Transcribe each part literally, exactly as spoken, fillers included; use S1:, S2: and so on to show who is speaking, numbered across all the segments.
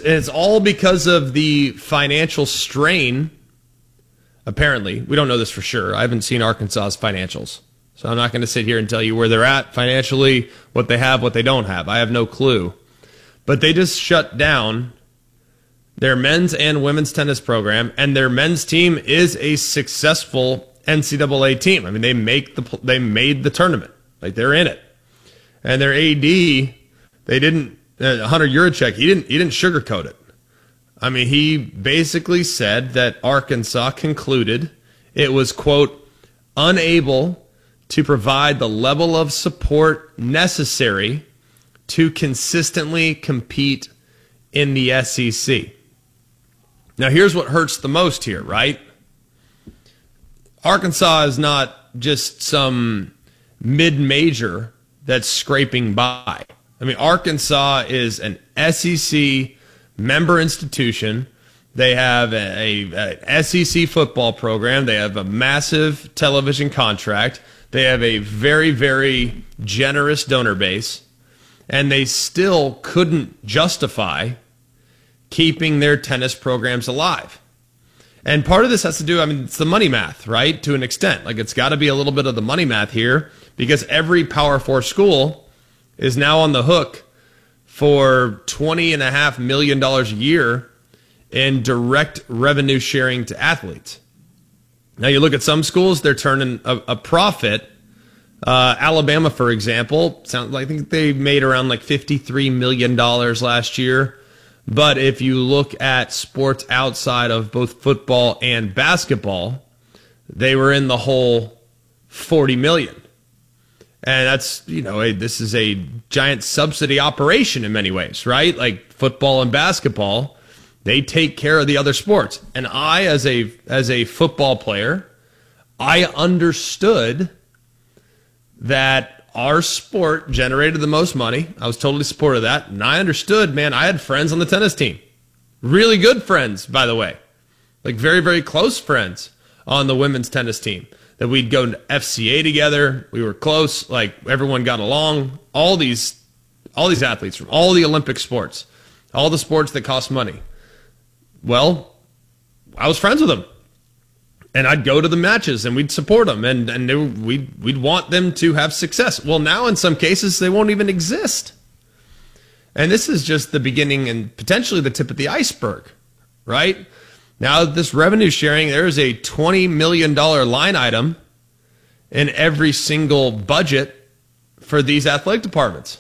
S1: it's all because of the financial strain. Apparently, we don't know this for sure. I haven't seen Arkansas's financials, so I'm not going to sit here and tell you where they're at financially, what they have, what they don't have. I have no clue. But they just shut down their men's and women's tennis program, and their men's team is a successful N C double A team. I mean, they make the they made the tournament, like they're in it, and their A D, they didn't. Uh, Hunter Yurachek, he didn't he didn't sugarcoat it. I mean, he basically said that Arkansas concluded it was, quote, unable to provide the level of support necessary to consistently compete in the S E C. Now, here's what hurts the most here, right? Arkansas is not just some mid-major that's scraping by. I mean, Arkansas is an S E C member institution. They have a, a, a S E C football program. They have a massive television contract. They have a very, very generous donor base. And they still couldn't justify keeping their tennis programs alive. And part of this has to do, I mean, it's the money math, right? To an extent. Like, it's got to be a little bit of the money math here, because every Power Four school is now on the hook for twenty and a half million dollars a year in direct revenue sharing to athletes. Now, you look at some schools, they're turning a, a profit. Uh, Alabama, for example, sounds like I think they made around like fifty-three million dollars last year. But if you look at sports outside of both football and basketball, they were in the whole forty million dollars. And that's, you know, a, this is a giant subsidy operation in many ways, right? Like football and basketball, they take care of the other sports. And I, as a as a football player, I understood that our sport generated the most money. I was totally supportive of that. And I understood, man, I had friends on the tennis team. Really good friends, by the way. Like very, very close friends on the women's tennis team. That we'd go to F C A together. We were close. Like everyone got along. All these, all these athletes from all the Olympic sports, all the sports that cost money. Well, I was friends with them. And I'd go to the matches and we'd support them, and, and they, we'd, we'd want them to have success. Well, now in some cases, they won't even exist. And this is just the beginning and potentially the tip of the iceberg, right? Now, this revenue sharing, there is a twenty million dollars line item in every single budget for these athletic departments.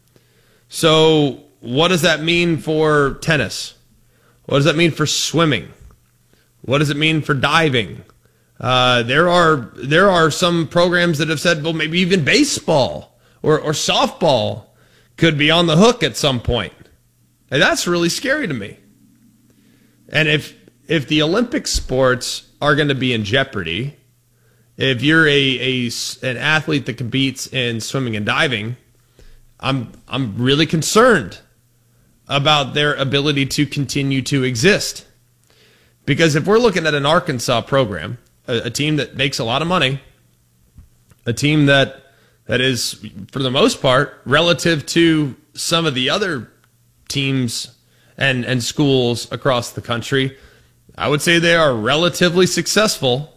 S1: So what does that mean for tennis? What does that mean for swimming? What does it mean for diving? Uh, there are there are some programs that have said, well, maybe even baseball or, or softball could be on the hook at some point. And that's really scary to me. And if if the Olympic sports are going to be in jeopardy, if you're a, a an athlete that competes in swimming and diving, I'm I'm really concerned about their ability to continue to exist. Because if we're looking at an Arkansas program, a, a team that makes a lot of money, a team that that is, for the most part, relative to some of the other teams and, and schools across the country, I would say they are relatively successful.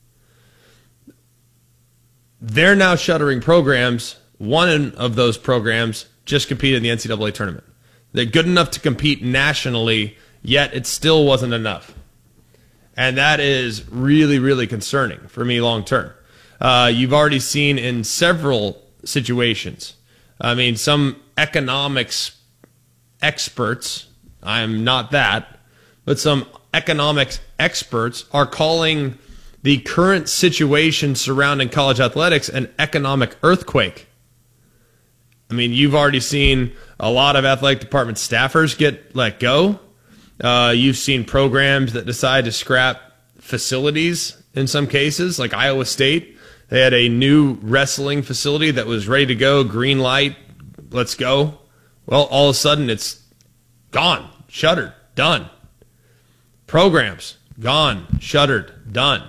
S1: They're now shuttering programs. One of those programs just competed in the N C double A tournament. They're good enough to compete nationally, yet it still wasn't enough. And that is really, really concerning for me long term. Uh, you've already seen in several situations. I mean, some economics experts, I'm not that, but some economics experts are calling the current situation surrounding college athletics an economic earthquake. I mean, you've already seen a lot of athletic department staffers get let go. Uh, you've seen programs that decide to scrap facilities in some cases, like Iowa State. They had a new wrestling facility that was ready to go, green light, let's go. Well, all of a sudden it's gone, shuttered, done. Programs, gone, shuttered, done.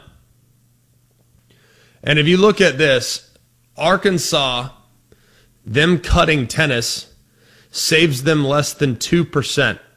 S1: And if you look at this, Arkansas, them cutting tennis saves them less than two percent